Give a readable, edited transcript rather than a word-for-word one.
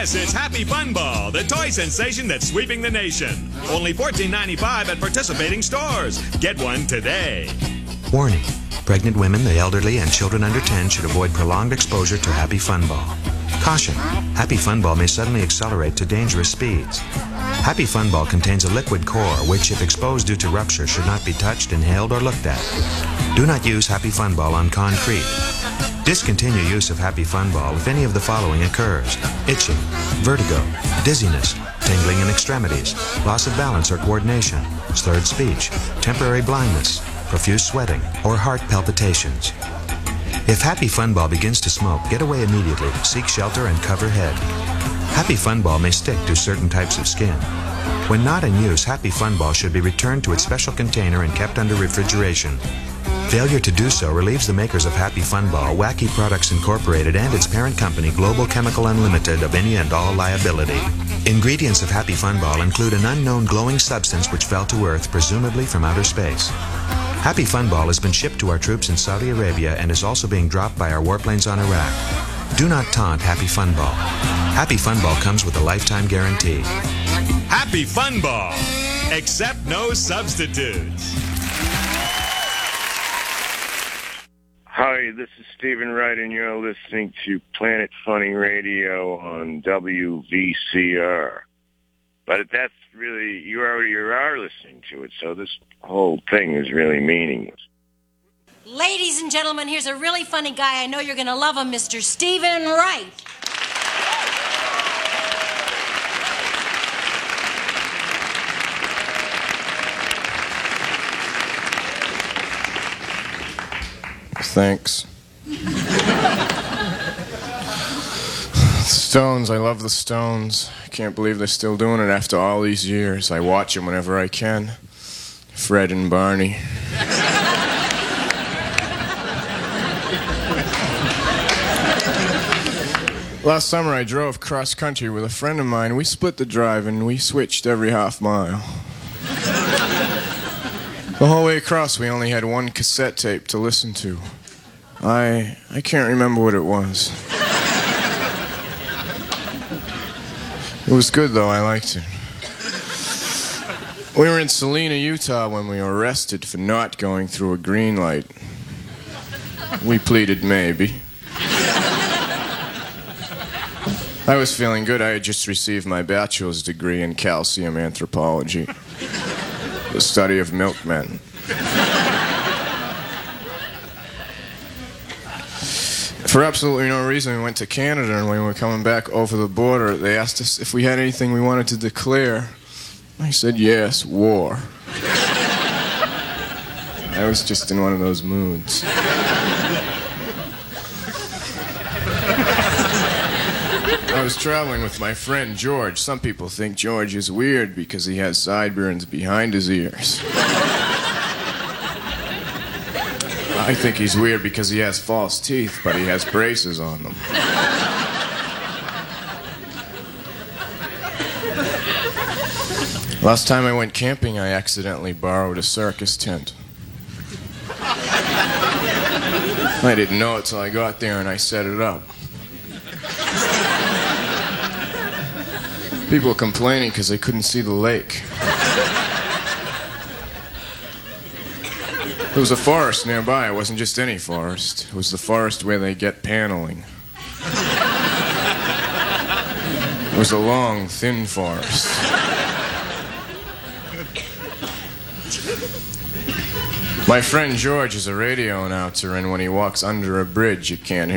Yes, it's Happy Fun Ball, the toy sensation that's sweeping the nation. Only $14.95 at participating stores. Get one today. Warning. Pregnant women, the elderly, and children under 10 should avoid prolonged exposure to Happy Fun Ball. Caution. Happy Fun Ball may suddenly accelerate to dangerous speeds. Happy Fun Ball contains a liquid core which, if exposed due to rupture, should not be touched, inhaled, or looked at. Do not use Happy Fun Ball on concrete. Discontinue use of Happy Fun Ball if any of the following occurs: itching, vertigo, dizziness, tingling in extremities, loss of balance or coordination, slurred speech, temporary blindness, profuse sweating, or heart palpitations. If Happy Fun Ball begins to smoke, get away immediately, seek shelter, and cover head. Happy Fun Ball may stick to certain types of skin. When not in use, Happy Fun Ball should be returned to its special container and kept under refrigeration. Failure to do so relieves the makers of Happy Fun Ball, Wacky Products Incorporated, and its parent company, Global Chemical Unlimited, of any and all liability. Ingredients of Happy Fun Ball include an unknown glowing substance which fell to Earth, presumably from outer space. Happy Fun Ball has been shipped to our troops in Saudi Arabia and is also being dropped by our warplanes on Iraq. Do not taunt Happy Fun Ball. Happy Fun Ball comes with a lifetime guarantee. Happy Fun Ball. Accept no substitutes. Hi, this is Stephen Wright, and you're listening to Planet Funny Radio on WVCR. But that's really, you already are listening to it, so this whole thing is really meaningless. Ladies and gentlemen, here's a really funny guy. I know you're going to love him, Mr. Stephen Wright. Thanks. Stones, I love the Stones. I can't believe they're still doing it after all these years. I watch them whenever I can. Fred and Barney. Last summer I drove cross country with a friend of mine. We split the drive and we switched every half mile. The whole way across we only had one cassette tape to listen to. I can't remember what it was. It was good though, I liked it. We were in Salina, Utah when we were arrested for not going through a green light. We pleaded maybe. I was feeling good. I had just received my bachelor's degree in calcium anthropology, the study of milkmen. For absolutely no reason, we went to Canada, and when we were coming back over the border, they asked us if we had anything we wanted to declare. I said, yes, war. I was just in one of those moods. I was traveling with my friend George. Some people think George is weird because he has sideburns behind his ears. I think he's weird because he has false teeth, but he has braces on them. Last time I went camping, I accidentally borrowed a circus tent. I didn't know it till I got there and I set it up. People were complaining because they couldn't see the lake. There was a forest nearby. It wasn't just any forest. It was the forest where they get paneling. It was a long, thin forest. My friend George is a radio announcer, and when he walks under a bridge, you can't hear